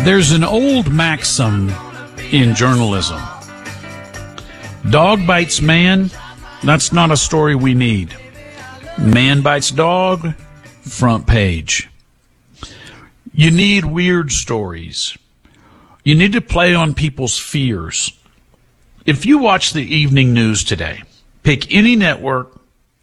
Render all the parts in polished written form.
There's an old maxim in journalism. Dog bites man, that's not a story we need. Man bites dog, front page. You need weird stories. You need to play on people's fears. If you watch the evening news today, pick any network,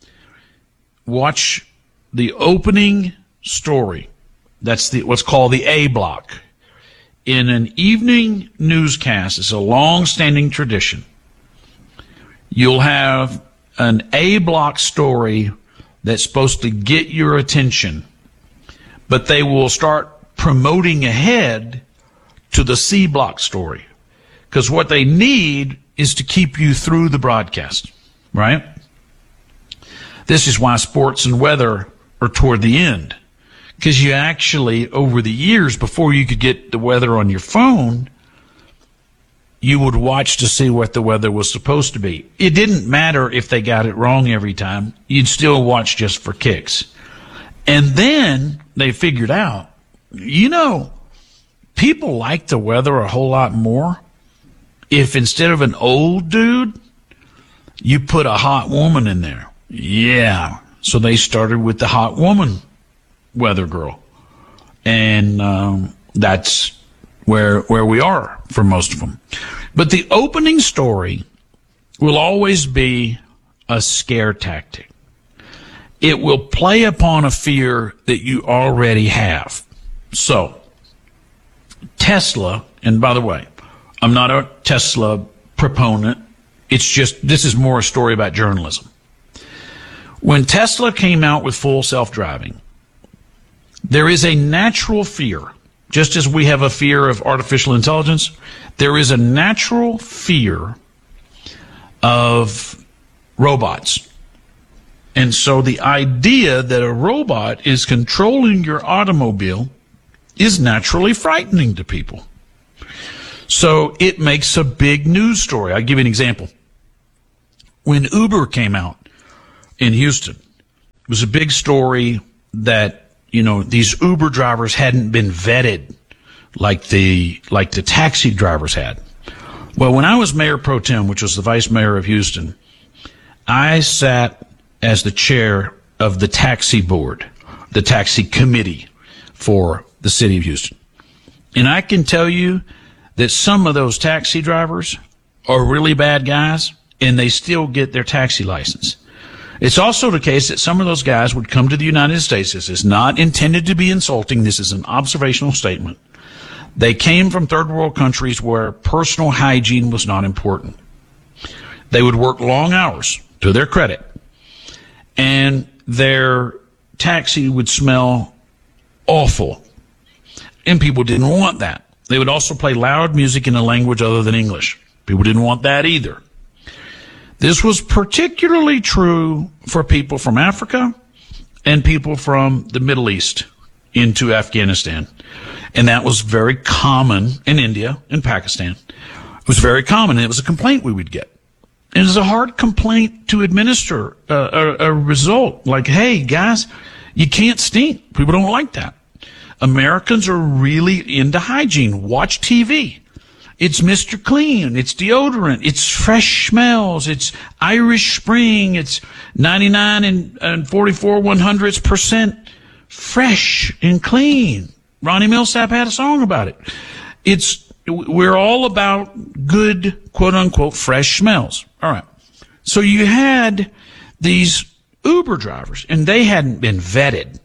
watch the opening story. That's what's called the A block. In an evening newscast, it's a long-standing tradition. You'll have an A block story that's supposed to get your attention, but they will start promoting ahead to the C block story, because what they need is to keep you through the broadcast, right? This is why sports and weather are toward the end, because you actually, over the years, before you could get the weather on your phone, you would watch to see what the weather was supposed to be. It didn't matter if they got it wrong every time. You'd still watch just for kicks. And then they figured out, people like the weather a whole lot more if instead of an old dude, you put a hot woman in there. Yeah. So they started with the hot woman weather girl. And that's where we are for most of them. But the opening story will always be a scare tactic. It will play upon a fear that you already have. So, Tesla, and by the way, I'm not a Tesla proponent. It's just, this is more a story about journalism. When Tesla came out with full self-driving, there is a natural fear. Just as we have a fear of artificial intelligence, there is a natural fear of robots. And so the idea that a robot is controlling your automobile is naturally frightening to people. So it makes a big news story. I'll give you an example. When Uber came out in Houston, it was a big story that these Uber drivers hadn't been vetted like the taxi drivers had. Well, when I was mayor pro tem, which was the vice mayor of Houston, I sat as the chair of the taxi board, the taxi committee for the city of Houston. And I can tell you that some of those taxi drivers are really bad guys, and they still get their taxi license. It's also the case that some of those guys would come to the United States. This is not intended to be insulting. This is an observational statement. They came from third world countries where personal hygiene was not important. They would work long hours, to their credit, and their taxi would smell awful. And people didn't want that. They would also play loud music in a language other than English. People didn't want that either. This was particularly true for people from Africa and people from the Middle East into Afghanistan. And that was very common in India and Pakistan. It was very common, and it was a complaint we would get. It was a hard complaint to administer a result. Like, hey, guys, you can't stink. People don't like that. Americans are really into hygiene. Watch TV. It's Mr. Clean. It's deodorant. It's fresh smells. It's Irish Spring. It's 99 and 44 100% fresh and clean. Ronnie Millsap had a song about it. We're all about good, quote unquote, fresh smells. All right. So you had these Uber drivers, and they hadn't been vetted.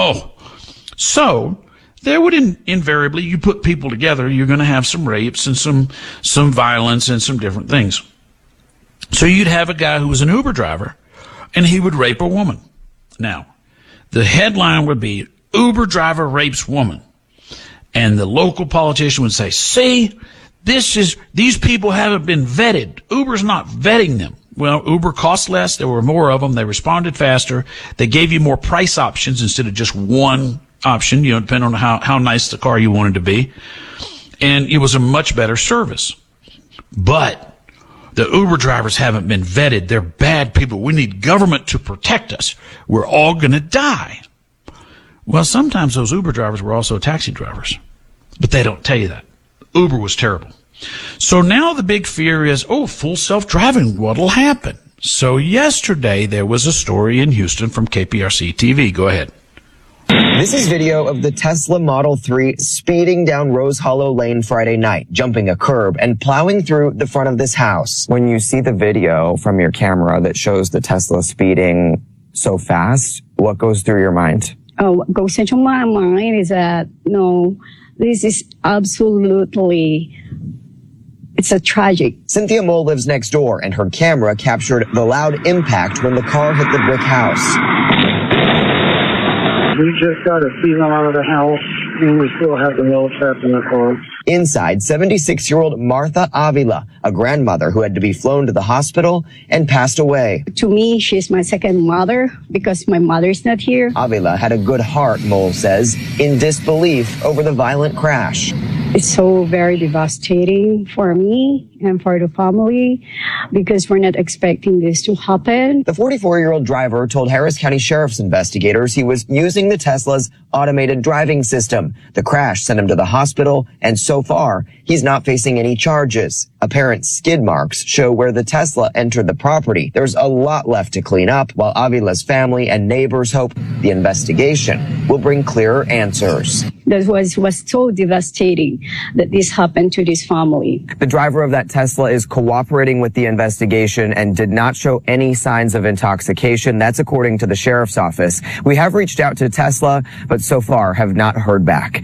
So there would invariably, you put people together, you're going to have some rapes and some violence and some different things. So you'd have a guy who was an Uber driver, and he would rape a woman. Now, the headline would be, Uber driver rapes woman. And the local politician would say, see, these people haven't been vetted. Uber's not vetting them. Well, Uber cost less. There were more of them. They responded faster. They gave you more price options instead of just one option, depending on how nice the car you wanted to be. And it was a much better service. But the Uber drivers haven't been vetted. They're bad people. We need government to protect us. We're all going to die. Well, sometimes those Uber drivers were also taxi drivers. But they don't tell you that. Uber was terrible. So now the big fear is, full self-driving, what'll happen? So yesterday there was a story in Houston from KPRC TV. Go ahead. This is video of the Tesla Model 3 speeding down Rose Hollow Lane Friday night, jumping a curb and plowing through the front of this house. When you see the video from your camera that shows the Tesla speeding so fast, what goes through your mind? What goes into my mind is that, no, this is absolutely, it's a tragic. Cynthia Mole lives next door, and her camera captured the loud impact when the car hit the brick house. We just got a female out of the house, and we still have the male trapped in the car. Inside, 76-year-old Martha Avila, a grandmother who had to be flown to the hospital and passed away. To me, she's my second mother because my mother's not here. Avila had a good heart, Mole says, in disbelief over the violent crash. It's so very devastating for me and for the family because we're not expecting this to happen. The 44-year-old driver told Harris County Sheriff's investigators he was using the Tesla's automated driving system. The crash sent him to the hospital, and so far, he's not facing any charges. Apparent skid marks show where the Tesla entered the property. There's a lot left to clean up, while Avila's family and neighbors hope the investigation will bring clearer answers. That was so devastating that this happened to this family. The driver of that Tesla is cooperating with the investigation and did not show any signs of intoxication. That's according to the sheriff's office. We have reached out to Tesla, but so far have not heard back.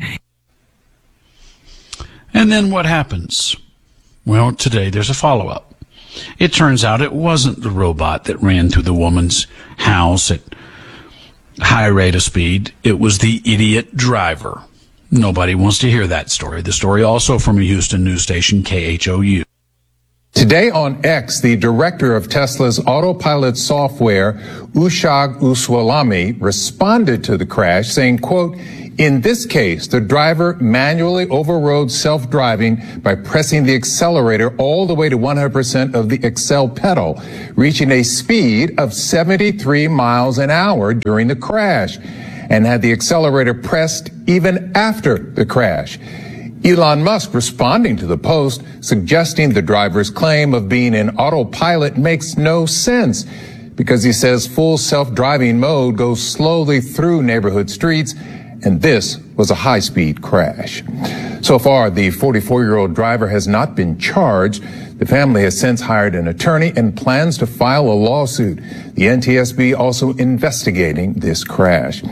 And then what happens? Well, today there's a follow-up. It turns out it wasn't the robot that ran through the woman's house at high rate of speed. It was the idiot driver. Nobody wants to hear that story. The story also from a Houston news station, KHOU. Today on X, the director of Tesla's autopilot software, Ushag Uswalami, responded to the crash saying, quote, "In this case, the driver manually overrode self-driving by pressing the accelerator all the way to 100% of the accel pedal, reaching a speed of 73 miles an hour during the crash, and had the accelerator pressed even after the crash." Elon Musk responding to the post, suggesting the driver's claim of being in autopilot makes no sense because he says full self-driving mode goes slowly through neighborhood streets, and this was a high-speed crash. So far, the 44-year-old driver has not been charged. The family has since hired an attorney and plans to file a lawsuit. The NTSB also investigating this crash.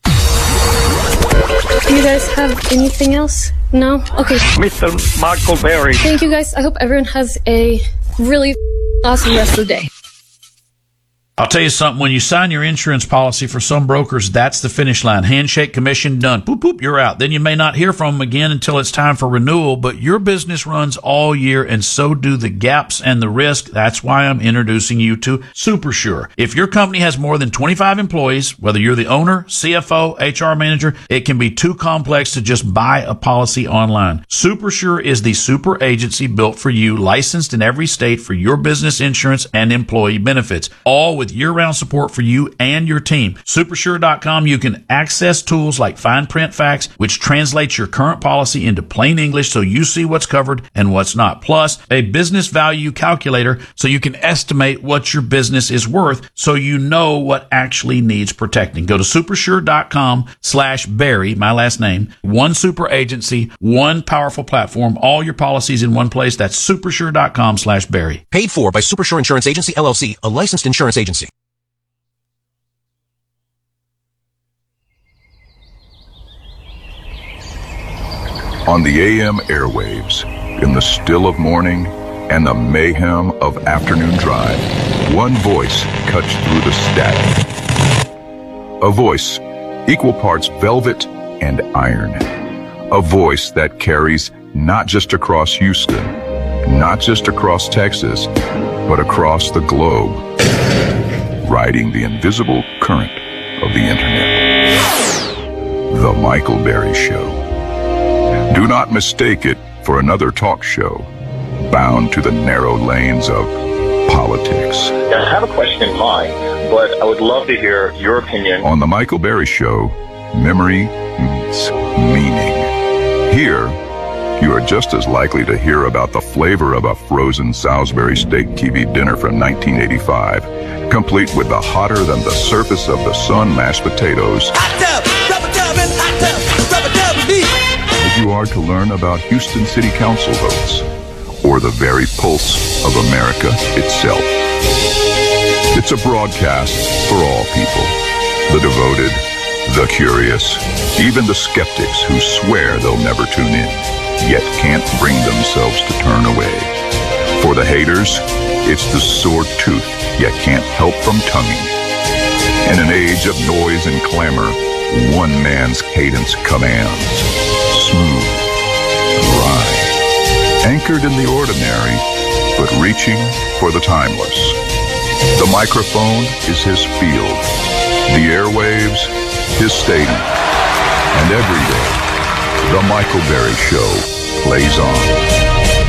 Do you guys have anything else? No? Okay. Mr. Michael Berry. Thank you guys. I hope everyone has a really awesome rest of the day. I'll tell you something, when you sign your insurance policy for some brokers, that's the finish line. Handshake, commission, done. Boop, boop, you're out. Then you may not hear from them again until it's time for renewal, but your business runs all year, and so do the gaps and the risk. That's why I'm introducing you to SuperSure. If your company has more than 25 employees, whether you're the owner, CFO, HR manager, it can be too complex to just buy a policy online. SuperSure is the super agency built for you, licensed in every state for your business insurance and employee benefits, all with year-round support for you and your team. Supersure.com, you can access tools like Fine Print Facts, which translates your current policy into plain English so you see what's covered and what's not. Plus, a business value calculator so you can estimate what your business is worth so you know what actually needs protecting. Go to supersure.com/Barry, my last name. One super agency, one powerful platform, all your policies in one place. That's supersure.com/Barry. Paid for by Supersure Insurance Agency, LLC, a licensed insurance agency. On the AM airwaves, in the still of morning and the mayhem of afternoon drive, one voice cuts through the static. A voice, equal parts velvet and iron. A voice that carries not just across Houston, not just across Texas, but across the globe, riding the invisible current of the internet. The Michael Berry Show. Do not mistake it for another talk show bound to the narrow lanes of politics. I have a question in mind, but I would love to hear your opinion. On The Michael Berry Show, memory meets meaning. Here, you are just as likely to hear about the flavor of a frozen Salisbury steak TV dinner from 1985, complete with the hotter than the surface of the sun mashed potatoes, as you are to learn about Houston City Council votes, or the very pulse of America itself. It's a broadcast for all people, the devoted, the curious, even the skeptics who swear they'll never tune in, yet can't bring themselves to turn away. For the haters, it's the sore tooth, yet can't help from tonguing. In an age of noise and clamor, one man's cadence commands, smooth, dry, anchored in the ordinary, but reaching for the timeless. The microphone is his field, the airwaves, his stadium, and every day, The Michael Berry Show plays on.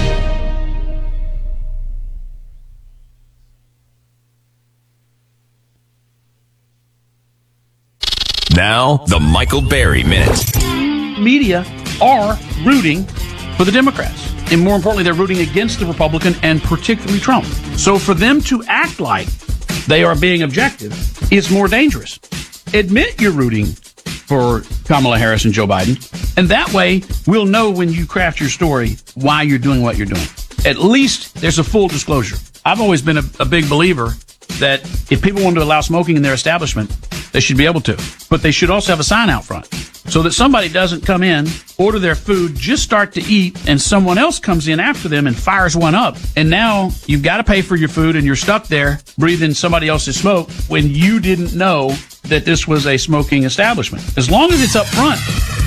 Now, the Michael Berry Minute. Media are rooting for the Democrats. And more importantly, they're rooting against the Republican and particularly Trump. So for them to act like they are being objective is more dangerous. Admit you're rooting for Kamala Harris and Joe Biden. And that way, we'll know when you craft your story why you're doing what you're doing. At least there's a full disclosure. I've always been a big believer that if people want to allow smoking in their establishment, they should be able to. But they should also have a sign out front so that somebody doesn't come in, order their food, just start to eat, and someone else comes in after them and fires one up. And now you've got to pay for your food and you're stuck there breathing somebody else's smoke when you didn't know that this was a smoking establishment. As long as it's up front,